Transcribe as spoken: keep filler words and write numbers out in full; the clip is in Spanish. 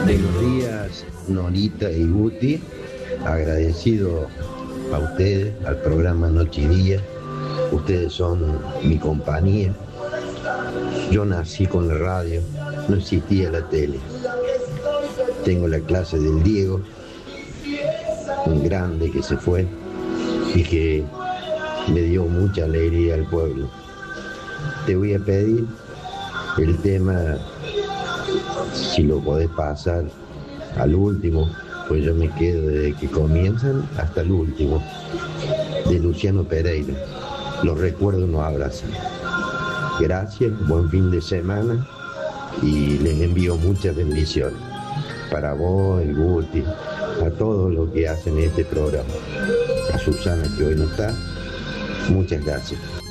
Buenos días, Norita y Guti. Agradecido a ustedes, al programa Noche y Día. Ustedes son mi compañía. Yo nací con la radio, no existía la tele. Tengo la clase del Diego, un grande que se fue y que me dio mucha alegría al pueblo. Te voy a pedir el tema, si lo podés pasar al último, pues yo me quedo desde que comienzan hasta el último, de Luciano Pereira. Los recuerdos nos abrazan. Gracias, buen fin de semana y les envío muchas bendiciones. Para vos, el Guti, a todos los que hacen este programa. A Susana, que hoy no está, muchas gracias.